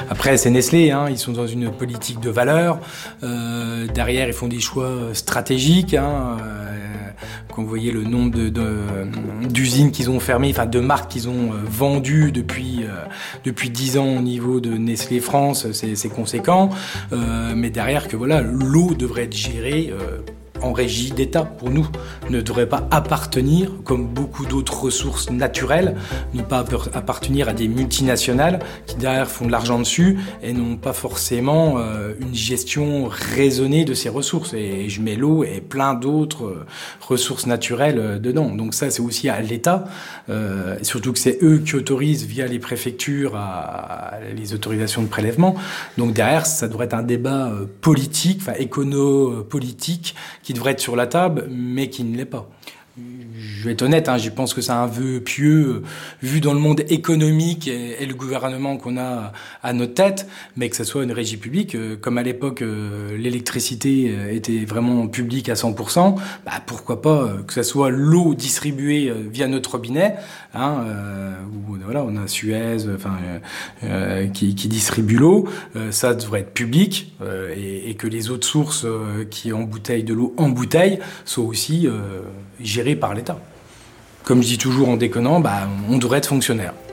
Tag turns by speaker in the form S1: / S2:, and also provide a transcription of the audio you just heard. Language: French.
S1: Après, c'est Nestlé, hein, ils sont dans une politique de valeur. Derrière, ils font des choix stratégiques. Quand vous voyez le nombre d'usines qu'ils ont fermées, enfin de marques qu'ils ont vendues depuis 10 ans au niveau de Nestlé France, c'est conséquent. Mais derrière, que voilà, l'eau devrait être gérée en régie d'État, pour nous, ne devrait pas appartenir, comme beaucoup d'autres ressources naturelles, ne pas appartenir à des multinationales qui derrière font de l'argent dessus et n'ont pas forcément une gestion raisonnée de ces ressources. Et je mets l'eau et plein d'autres ressources naturelles dedans. Donc ça, c'est aussi à l'État, surtout que c'est eux qui autorisent via les préfectures les autorisations de prélèvement. Donc derrière, ça devrait être un débat politique, enfin écono-politique, qui devrait être sur la table, mais qui ne l'est pas. Je vais être honnête, je pense que c'est un vœu pieux, vu dans le monde économique et le gouvernement qu'on a à notre tête, mais que ce soit une régie publique, comme à l'époque l'électricité était vraiment publique à 100%, pourquoi pas que ce soit l'eau distribuée via notre robinet, où voilà, on a Suez, qui distribue l'eau, ça devrait être public, et que les autres sources qui embouteillent de l'eau en bouteille soient aussi gérées par l'État. Comme je dis toujours en déconnant, on devrait être fonctionnaire.